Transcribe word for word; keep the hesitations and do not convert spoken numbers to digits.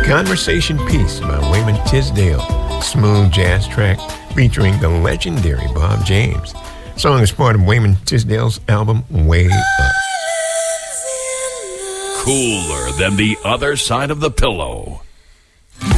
Conversation Piece by Wayman Tisdale. Smooth jazz track featuring the legendary Bob James. The song is part of Wayman Tisdale's album, Way Up. Cooler than the other side of the pillow.